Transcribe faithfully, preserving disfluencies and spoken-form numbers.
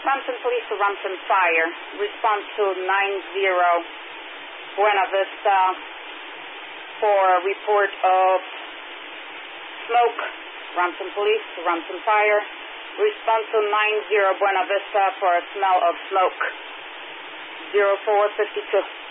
Ramson Police to Ramson Fire. Response to nine zero Buena Vista for a report of smoke. Ramson Police to Ramson Fire. Response to nine zero Buena Vista for a smell of smoke. zero four fifty-two